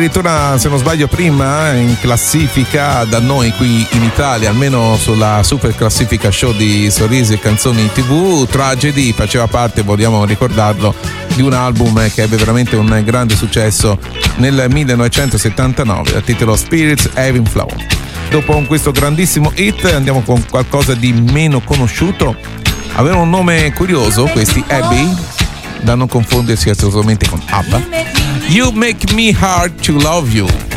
Addirittura, se non sbaglio, prima in classifica da noi qui in Italia, almeno sulla super classifica show di Sorrisi e Canzoni TV. Tragedy faceva parte, vogliamo ricordarlo, di un album che ebbe veramente un grande successo nel 1979 dal titolo Spirits Having Flown. Dopo questo grandissimo hit andiamo con qualcosa di meno conosciuto. Avevano un nome curioso questi, Abby, da non confondersi assolutamente con ABBA. You Make Me Hard to Love You.